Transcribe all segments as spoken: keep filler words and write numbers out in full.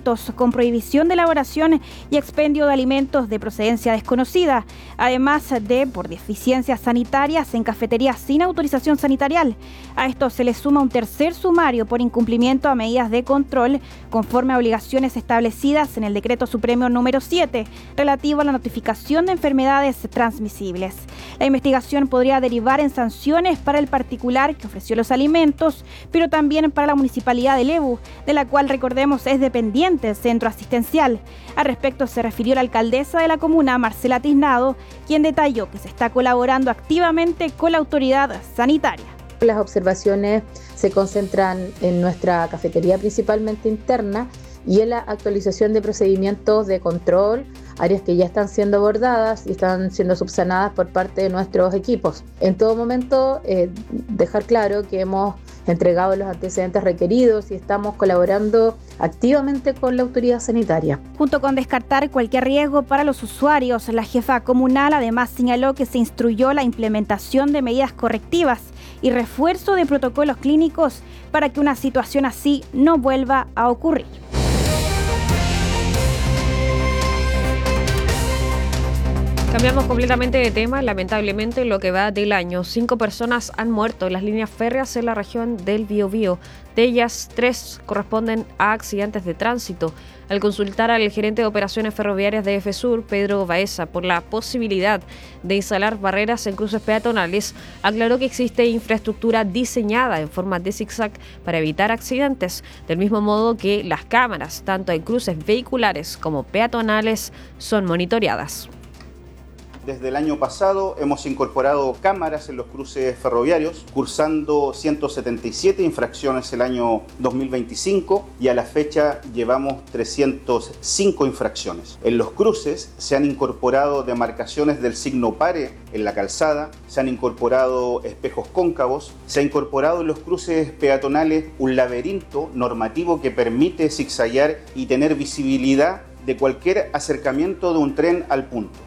alimentos con prohibición de elaboración y expendio de alimentos de procedencia desconocida, además de por deficiencias sanitarias en cafeterías sin autorización sanitarial. A esto se le suma un tercer sumario por incumplimiento a medidas de control conforme a obligaciones establecidas en el Decreto Supremo número siete, relativo a la notificación de enfermedades transmisibles. La investigación podría derivar en sanciones para el particular que ofreció los alimentos, pero también para la Municipalidad de Lebu, de la cual, recordemos, es dependiente el centro asistencial. Al respecto se refirió la alcaldesa de la comuna, Marcela Tiznado, quien detalló que se está colaborando activamente con la autoridad sanitaria. Las observaciones se concentran en nuestra cafetería principalmente interna y en la actualización de procedimientos de control, áreas que ya están siendo abordadas y están siendo subsanadas por parte de nuestros equipos. En todo momento, eh, dejar claro que hemos entregado los antecedentes requeridos y estamos colaborando activamente con la autoridad sanitaria. Junto con descartar cualquier riesgo para los usuarios, la jefa comunal además señaló que se instruyó la implementación de medidas correctivas y refuerzo de protocolos clínicos para que una situación así no vuelva a ocurrir. Cambiamos completamente de tema. Lamentablemente, en lo que va del año, cinco personas han muerto en las líneas férreas en la región del Biobío. De ellas, tres corresponden a accidentes de tránsito. Al consultar al gerente de operaciones ferroviarias de EFESUR, Pedro Baeza, por la posibilidad de instalar barreras en cruces peatonales, aclaró que existe infraestructura diseñada en forma de zigzag para evitar accidentes, del mismo modo que las cámaras, tanto en cruces vehiculares como peatonales, son monitoreadas. Desde el año pasado hemos incorporado cámaras en los cruces ferroviarios, cursando ciento setenta y siete infracciones el año dos mil veinticinco y a la fecha llevamos trescientas cinco infracciones. En los cruces se han incorporado demarcaciones del signo pare en la calzada, se han incorporado espejos cóncavos, se ha incorporado en los cruces peatonales un laberinto normativo que permite zigzaguear y tener visibilidad de cualquier acercamiento de un tren al punto.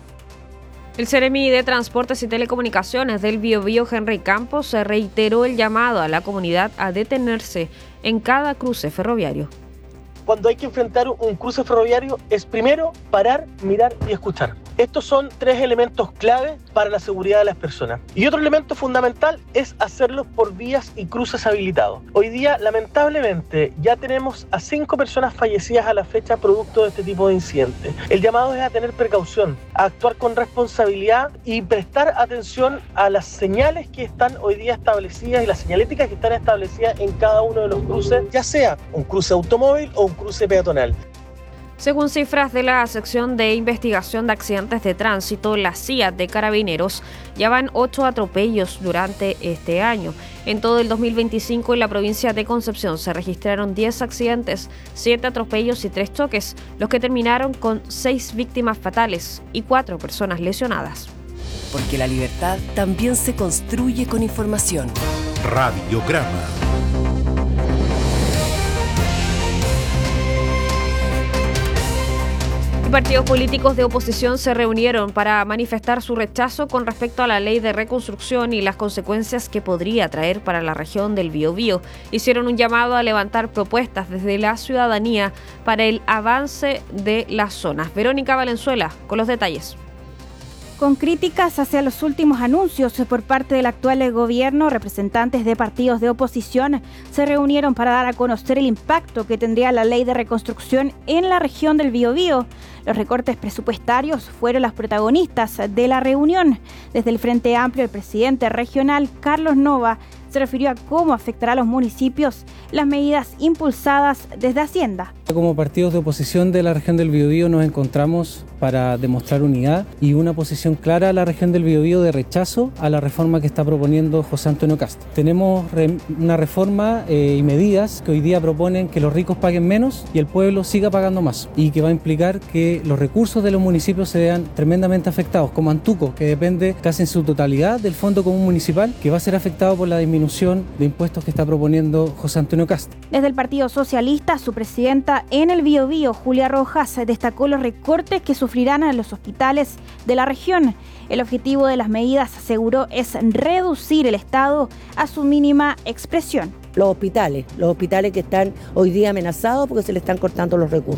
El Seremi de Transportes y Telecomunicaciones del Biobío, Henry Campos, se reiteró el llamado a la comunidad a detenerse en cada cruce ferroviario. Cuando hay que enfrentar un cruce ferroviario es primero parar, mirar y escuchar. Estos son tres elementos clave para la seguridad de las personas. Y otro elemento fundamental es hacerlo por vías y cruces habilitados. Hoy día, lamentablemente, ya tenemos a cinco personas fallecidas a la fecha producto de este tipo de incidentes. El llamado es a tener precaución, a actuar con responsabilidad y prestar atención a las señales que están hoy día establecidas y las señaléticas que están establecidas en cada uno de los cruces, ya sea un cruce automóvil o un cruce peatonal. Según cifras de la sección de investigación de accidentes de tránsito, la C I A de Carabineros, ya van ocho atropellos durante este año. En todo el dos mil veinticinco, en la provincia de Concepción se registraron diez accidentes, siete atropellos y tres choques, los que terminaron con seis víctimas fatales y cuatro personas lesionadas. Porque la libertad también se construye con información. Radiograma. Partidos políticos de oposición se reunieron para manifestar su rechazo con respecto a la ley de reconstrucción y las consecuencias que podría traer para la región del Biobío. Hicieron un llamado a levantar propuestas desde la ciudadanía para el avance de las zonas. Verónica Valenzuela con los detalles. Con críticas hacia los últimos anuncios por parte del actual gobierno, representantes de partidos de oposición se reunieron para dar a conocer el impacto que tendría la ley de reconstrucción en la región del Biobío. Los recortes presupuestarios fueron las protagonistas de la reunión. Desde el Frente Amplio, el presidente regional, Carlos Nova, se refirió a cómo afectará a los municipios las medidas impulsadas desde Hacienda. Como partidos de oposición de la región del Biobío nos encontramos para demostrar unidad y una posición clara a la región del Biobío de rechazo a la reforma que está proponiendo José Antonio Kast. Tenemos re, una reforma eh, y medidas que hoy día proponen que los ricos paguen menos y el pueblo siga pagando más, y que va a implicar que los recursos de los municipios se vean tremendamente afectados, como Antuco, que depende casi en su totalidad del Fondo Común Municipal, que va a ser afectado por la disminución de impuestos que está proponiendo José Antonio Kast. Desde el Partido Socialista, su presidenta en el Biobío, Julia Rojas, destacó los recortes que sufrirán en los hospitales de la región. El objetivo de las medidas, aseguró, es reducir el Estado a su mínima expresión. Los hospitales, los hospitales que están hoy día amenazados porque se le están cortando los recursos.